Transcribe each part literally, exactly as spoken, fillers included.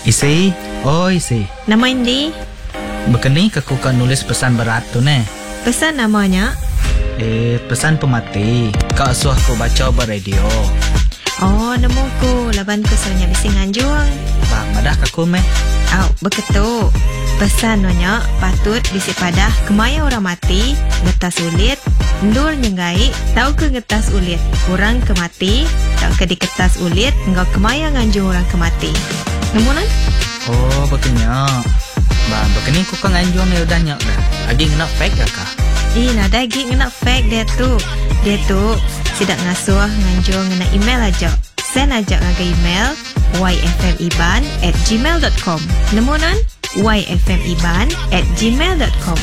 Isi, oh isi. Nama Indi? Begini aku kan nulis pesan berat tu ne. Pesan namanya? Eh, pesan pemati. Kau suah aku baca ber radio. Oh, nemu ku. Laban ku soalnya bisi nganjuang. Bang, madah aku meh. Au, beketu. Pesan nanya patut bisi padah kemaya orang mati, ngetas ulit, ndur nyengai, tau ke ngetas ulit, orang kemati, tau ke diketas ulit, enggak kemaya nganjung orang kemati. Nemu nan? Oh, begini. Bang, begini aku kan nganjung ni udah nyak dah. Lagi kena fake dah kah? Ih, nah daging kena fake dia tu. Dia tu sidak ngasuh nganjung ngena email aja. Send aja ngaga email y f m iban at gmail dot com. Nemu nan? y f m iban at gmail dot com.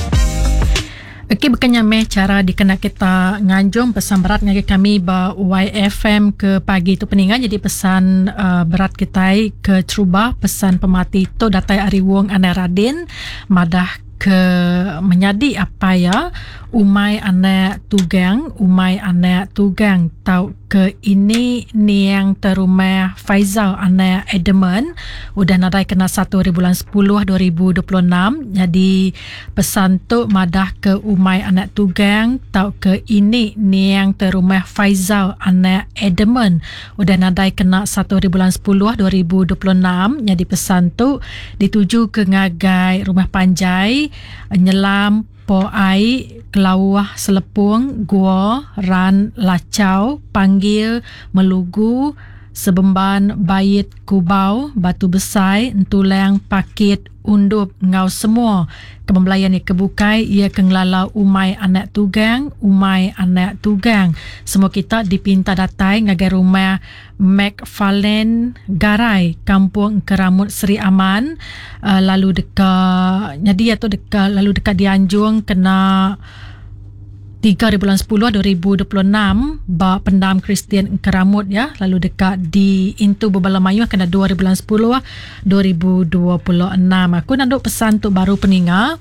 Okey, bukannya meh cara dikena kita nganjung pesan berat ngagi kami ba Y F M ke pagi tu peningan. Jadi pesan uh, berat kita ke Trubah, pesan pemati tu datai Ari Wong Ane Radin madah ke menyadi apa ya umai anak tugang umai anak tugang tau ke ini ni yang terumah Faizal anak Edeman udah nadai kena satu hari bulan sepuluh dua ribu dua puluh enam. Jadi pesan tu madah ke umai anak tugang tau ke ini ni yang terumah Faizal anak Edeman udah nadai kena satu hari bulan sepuluh dua ribu dua puluh enam. Jadi pesan tu dituju ke ngagai rumah Panjai Nyelam Po Ai Kelawah Selepung Gua Ran Lacau Panggil Melugu Sebemban Bayit Kubau Batu Besai Entulang Pakit Undup Ngau semua kepembelayan yang kebukai ia kenglalau umai anak tugang umai anak tugang semua kita dipinta datai ngagai rumah McFarlane Garai Kampung Keramut Seri Aman uh, lalu dekat jadi atau dekat lalu dekat Dianjung kena tiga hari bulan sepuluh dua ribu dua puluh enam ba pendam Kristian Keramut ya lalu dekat di Intu Bebala Mayu kena dua hari bulan sepuluh dua ribu dua puluh enam. Aku nak duk pesan tu baru peninga.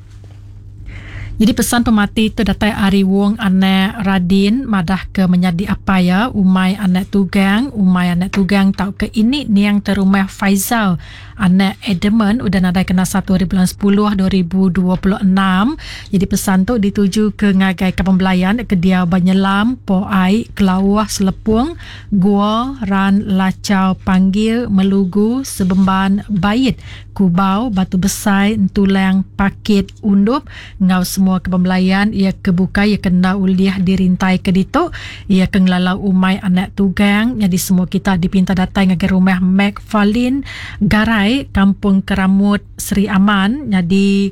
Jadi pesan pemati tu datai Ari Wong anak Radin madah ke menyadi apa ya umai anak tugang umai anak tugang tau ke ini ni yang terumah Faizal anak Edeman udah nadai kena satu hari bulan sepuluh dua ribu dua puluh enam. Jadi pesan tu dituju ke ngagai kepembelayan ke dia Banyelam Po Ai Kelawah Selepung Gua Ran Lacau Panggil Melugu Sebemban Bayit Kubau Batu Besai Entulang Pakit Undup Ngau semua kepembelayan ia kebuka ia kena uliah dirintai ke ditu ia kenglalau umai anak tugang. Jadi semua kita dipinta datang ngagai rumah McFarlane Garai Kampung Keramut Seri Aman. Jadi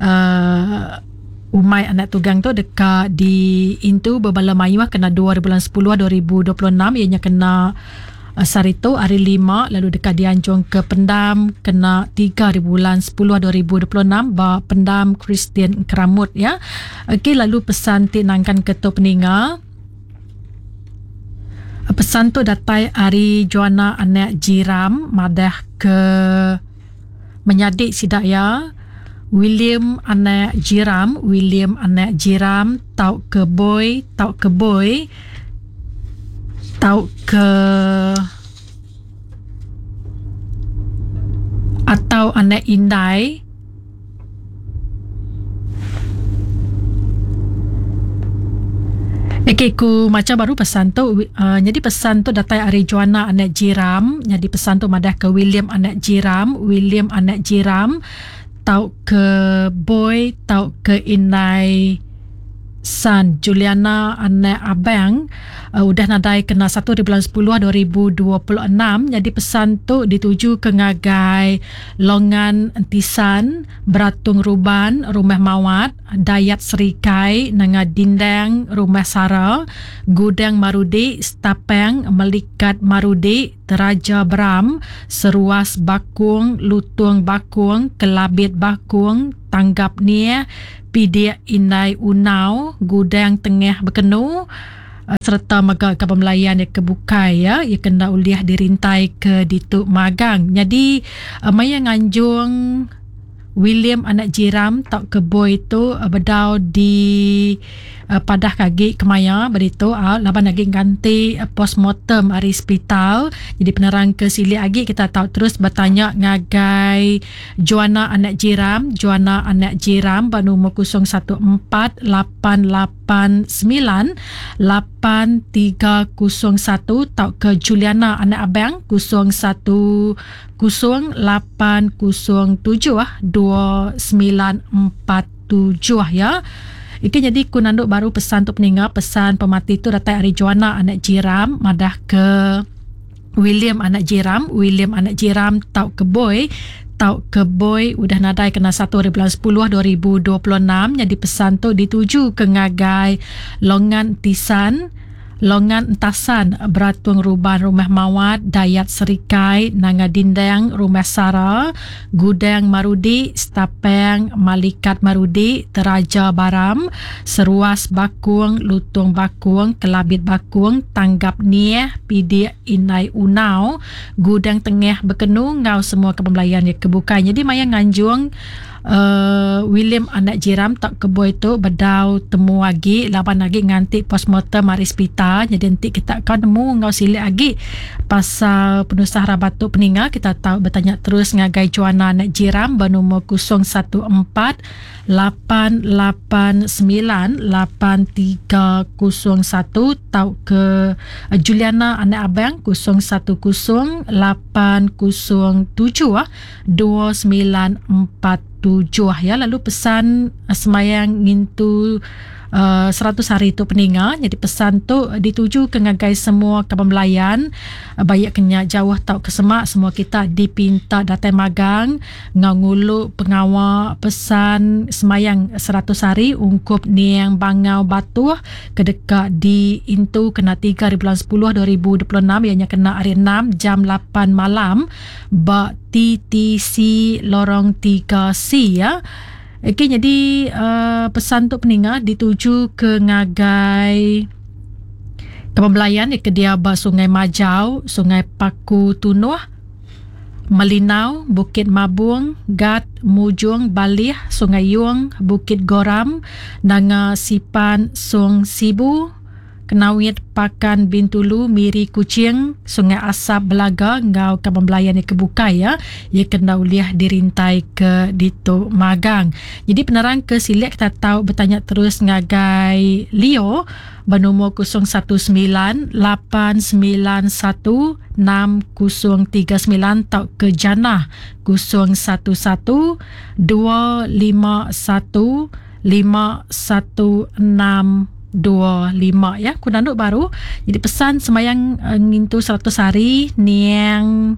uh, umai anak tugang tu dekat di Intu Bebala Mayu kena dua hari bulan sepuluh dua ribu dua puluh enam ianya kena uh, Sarito hari lima lalu dekat Dianjung ke Pendam kena tiga hari bulan sepuluh dua ribu dua puluh enam ba Pendam Kristian Keramut ya. Okey, lalu pesan tinangkan ke tu peninga. Pesan tu datai Ari Joanna anak Jiram madah ke menyadik sidak ya William anak Jiram William anak Jiram tau ke boy tau ke boy tau ke atau anak Indai Okey, ku macam baru pesan tu uh, jadi pesan tu datai Ari Joanna anak Jiram. Jadi pesan tu madah ke William anak Jiram William anak Jiram tau ke boy tau ke Inai San Juliana anak Abang uh, udah nadai kena satu hari bulan sepuluh dua ribu dua puluh enam. Jadi pesan tu dituju ke ngagai Longan Entisan Beratung Ruban Rumah Mawat Dayat Serikai Nanga Dindang Rumah Sara Gudang Marudi Stapeng Melikat Marudi Teraja Bram Seruas Bakung Lutung Bakung Kelabit Bakung Tanggap Nia Pidia Inai Unau Gudang Tengah Bekenu serta maga kepembelayan yang kebukai ya ia kena uliah dirintai ke dituk magang. Jadi uh, maya nganjung William anak Jiram tak ke boy tu uh, bedau di uh, padah kaki kemaya berito uh, laban lagi ganti uh, postmortem dari hospital. Jadi penerang ke sili lagi kita tahu terus bertanya ngagai Joanna anak jiram, Joanna anak jiram nombor kosong satu empat lapan lapan sembilan lapan tiga kosong satu tau ke Juliana anak abang kosong satu kosong lapan kosong tujuh ah dua sembilan empat tujuh ya. Iki jadi ku nanduk baru pesan tu peninggal pesan pemati tu datang dari Joanna anak jiram madah ke William anak jiram, William anak jiram tau ke boy tau ke boy udah nadai kena satu hari bulan sepuluh dua ribu dua puluh enam. Jadi pesan tu dituju ke ngagai Longan Tisan, Longan Entasan, Beratung Ruban Rumah Mawat, Dayat Serikai, Nanga Dindang Rumah Sara, Gudang Marudi, Stapeng Malikat Marudi, Teraja Baram, Seruas Bakung, Lutung Bakung, Kelabit Bakung, Tanggap Nieh, Pidi Inai Unau, Gudang Tengah Bekenu, ngau semua kepembelayan yang kebuka. Jadi maya nganjung Uh, William anak jiram tak keboy tu bedau temu lagi laban lagi nganti postmortem mari hospital. Jadi nanti kita akan nemu ngau silik lagi pasal penusah rabat tu peninggal. Kita tahu bertanya terus ngagai Joanna anak jiram bernomor kosong satu empat lapan lapan sembilan lapan tiga kosong satu tau ke uh, Juliana anak abang kosong satu kosong lapan kosong tujuh dua sembilan empat tujuh ya. Lalu pesan uh, semayang ngintu uh, seratus hari tu peninggal. Jadi pesan tu uh, dituju ke ngagai semua kepembelayan uh, baik kenya jauh tau ke semak semua kita dipinta datang magang ngangulu pengawal pesan semayang seratus hari ungkup niang bangau batu kedekat di intu kena tiga hari bulan sepuluh dua ribu dua puluh enam ianya kena hari enam jam lapan malam ba T T C lorong tiga C ya. Okey, jadi uh, pesan tu peninggal dituju ke ngagai kepembelayan di Kediaba Sungai Majau, Sungai Paku Tunuh, Melinau, Bukit Mabung, Gat, Mujung, Balih, Sungai Yung, Bukit Goram, Nanga Sipan, Sung Sibu, Kenawit Pakan Bintulu, Miri Kucing, Sungai Asap Belaga, ngau kepembelayan yang kebuka ya. Ia kena uliah dirintai ke Dito Magang. Jadi penerang ke silik kita tahu bertanya terus ngagai Leo bernomor kosong satu sembilan lapan sembilan satu enam kosong tiga sembilan tau ke Jannah kosong satu satu dua lima satu lima satu enam dua lima ya. Ku nanduk baru. Jadi pesan semayang uh, ngintu seratus hari niang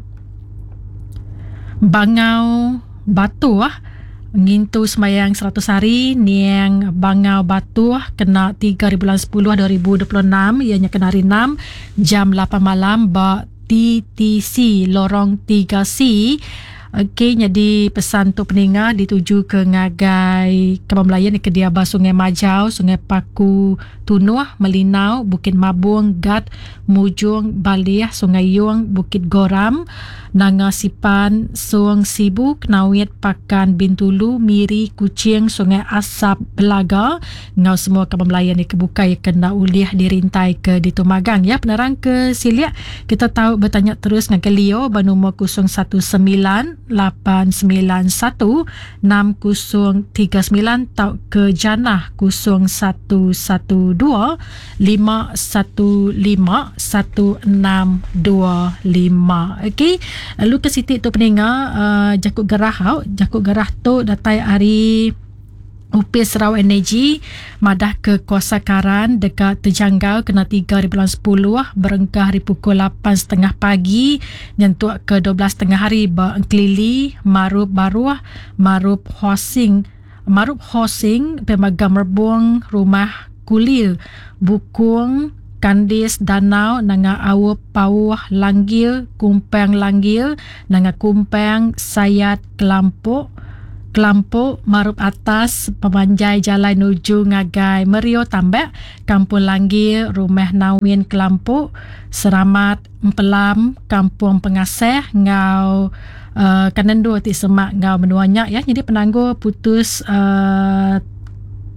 Bangau Batu ah. Ngintu semayang seratus hari niang Bangau Batu kena tiga hari bulan sepuluh dua ribu dua puluh enam ianya kena hari enam jam lapan malam ba T T C lorong tiga C. Okey, jadi pesan tu peninggal dituju ke ngagai kepembelayan di Kediaba Sungai Majau, Sungai Paku Tunuh, Melinau, Bukit Mabung, Gat, Mujung, Balih, Sungai Yung, Bukit Goram, Nanga Sipan, Sung Sibu, Kenawit Pakan Bintulu, Miri Kucing, Sungai Asap Belaga. Ngau semua kepembelayan di kebuka yang kena uliah dirintai ke Dito Magang ya. Penerang ke siliak kita tahu bertanya terus ngagai Leo bernomor kosong satu sembilan lapan sembilan satu enam kosong tiga sembilan tau ke Jannah kosong satu satu dua lima satu lima satu enam dua lima. Okey, lalu ke Siti tu peninggal uh, Jakut Gerah Jakut Gerah tu datai hari Upis Sarawak Energy madah ke Kuasa Karan dekat terjangkau kena tiga hari bulan sepuluh berengkah hari pukul lapan setengah pagi nyentuh ke dua belas setengah hari Bengkelili Marup Baruah Marup Hosing Marup Hosing Pemagam Merbung Rumah Kulil Bukung Kandis Danau Nanga Awup Pauh Langgil Kumpang Langgil Nanga Kumpang Sayat Kelampuk Kelampuk, Marup Atas, Pemanjai Jalan Nuju Ngagai Merio Tambak, Kampung Langgil, Rumah Nawin Kelampuk, Seramat Empelam, Kampung Pengasih, Ngau uh, Kanendu Ti Semak Ngau Menuanyak ya. Jadi penangguh putus uh,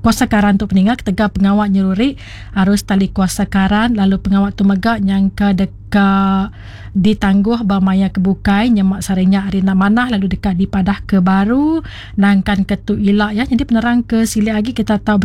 kuasa karan tu peninggal ketega pengawal nyeruri harus tali kuasa karan lalu pengawal tu megak yang ke dekat ditangguh bamaya kebukai nyemak sarinya arina manah lalu dekat di padah ke baru nangkan ketu ilak ya. Jadi penerang ke sili lagi kita tahu